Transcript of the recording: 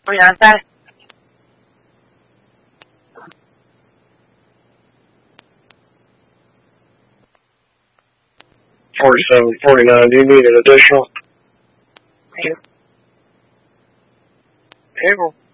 49. 4749. Do you need an additional? Table.